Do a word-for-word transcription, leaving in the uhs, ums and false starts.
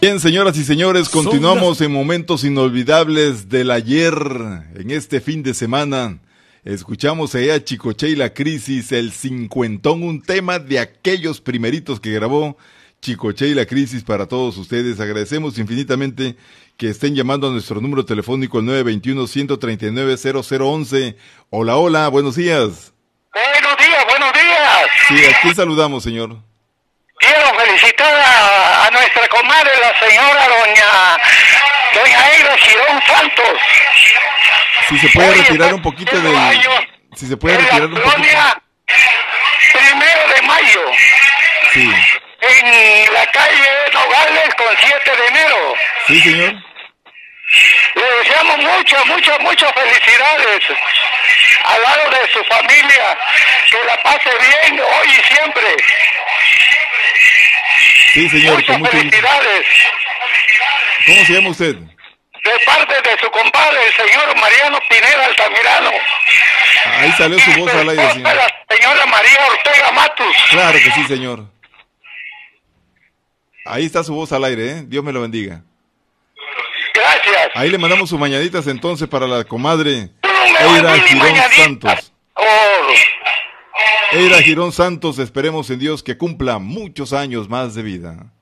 Bien, señoras y señores, continuamos en momentos inolvidables del ayer, en este fin de semana. Escuchamos allá a Chicoche y la Crisis, el cincuentón, un tema de aquellos primeritos que grabó Chicoche y la Crisis para todos ustedes. Agradecemos infinitamente que estén llamando a nuestro número telefónico el nueve dos uno, uno tres nueve, cero cero once. Hola, hola, buenos días. Buenos días, buenos días. Sí, ¿a quién saludamos, señor? Quiero felicitar a, a nuestra comadre, la señora doña doña Eira Girón Santos. Si se puede Hoy retirar está un poquito cumpliendo del... años Si se puede en retirar la un poquito. colonia Primero de Mayo, Sí. en la calle Nogales con siete de enero. Sí, señor. Le deseamos muchas, muchas, muchas felicidades al lado de su familia, que la pase bien hoy y siempre. Sí, señor, Muchas con mucho gusto. felicidades. ¿Cómo se llama usted? De parte de su compadre, el señor Mariano Pineda Altamirano. Ahí salió su voz al aire, señor. La señora María Ortega Matus. Claro que sí, señor. Ahí está su voz al aire, ¿eh? Dios me lo bendiga. Gracias. Ahí le mandamos sus mañanitas entonces para la comadre Número Eira mil Girón mañanitas. Santos. Oh, Eira Girón Santos, esperemos en Dios que cumpla muchos años más de vida.